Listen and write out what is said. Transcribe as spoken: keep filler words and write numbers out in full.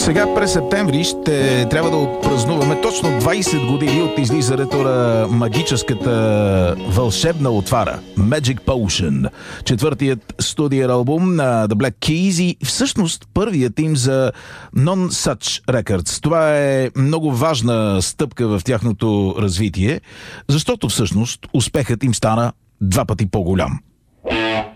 Сега през септември ще трябва да отпразнуваме точно двайсет години от излизането на магическата вълшебна отвара Magic Potion, четвъртият студиен албум на The Black Keys и всъщност първият им за Non-Such Records. Това е много важна стъпка в тяхното развитие, защото всъщност успехът им стана два пъти по-голям.